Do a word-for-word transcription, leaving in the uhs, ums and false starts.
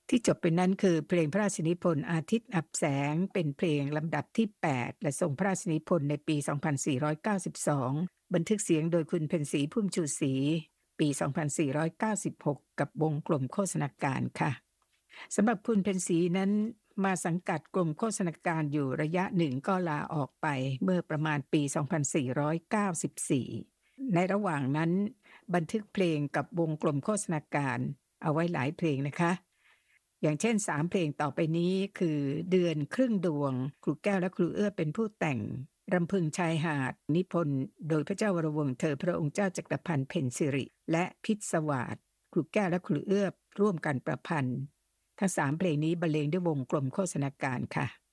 ที่จบไปนั้นคือเพลงพระราชนิพนธ์อาทิตย์อับแสงเป็นเพลงลำดับที่แปดและทรงพระราชนิพนธ์ในปี สองพันสี่ร้อยเก้าสิบสอง บันทึกเสียงโดยคุณเพ็ญศรีพุ่มชูศรีปี สองพันสี่ร้อยเก้าสิบหก กับวงกลมโฆษณาการค่ะสำหรับคุณเพ็ญศรีนั้นมาสังกัดกรมโฆษณาการอยู่ระยะหนึ่งก็ลาออกไปเมื่อประมาณปี สองพันสี่ร้อยเก้าสิบสี่ ในระหว่างนั้นบันทึกเพลงกับวงกลมโฆษณาการเอาไว้หลายเพลงนะคะอย่างเช่นสามเพลงต่อไปนี้คือเดือนครึ่งดวงครูแก้วและครูเอื้อเป็นผู้แต่งรำพึงชายหาดนิพนธ์โดยพระเจ้าวรวงศ์เธอพระองค์เจ้าจักรพันธ์เพ็ญสิริและพิศวาสครูแก้วและครูเอื้อร่วมกันประพันธ์ทั้งสามเพลงนี้บรรเลงด้วยวงกลมโฆษณาการค่ะ